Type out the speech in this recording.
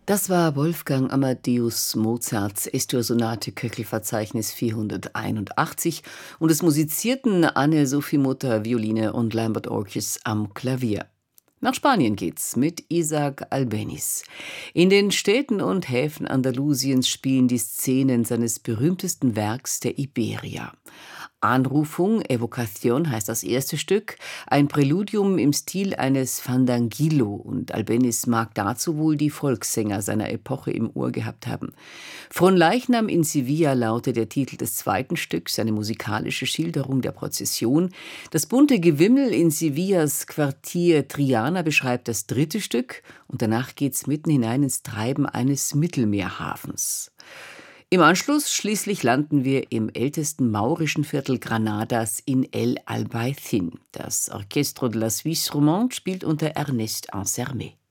Das war Wolfgang Amadeus Mozarts Es-Dur-Sonate Köchelverzeichnis 481 und es musizierten Anne-Sophie Mutter Violine und Lambert Orkes am Klavier. Nach Spanien geht's mit Isaac Albéniz. In den Städten und Häfen Andalusiens spielen die Szenen seines berühmtesten Werks der Iberia. Anrufung, Evocación heißt das erste Stück, ein Präludium im Stil eines Fandangillo, und Albéniz mag dazu wohl die Volkssänger seiner Epoche im Ohr gehabt haben. Fronleichnam in Sevilla lautet der Titel des zweiten Stücks, eine musikalische Schilderung der Prozession. Das bunte Gewimmel in Sevillas Quartier Triana beschreibt das dritte Stück, und danach geht's mitten hinein ins Treiben eines Mittelmeerhafens. Im Anschluss schließlich landen wir im ältesten maurischen Viertel Granadas in El Albaicín. Das Orchestre de la Suisse Romande spielt unter Ernest Ansermet.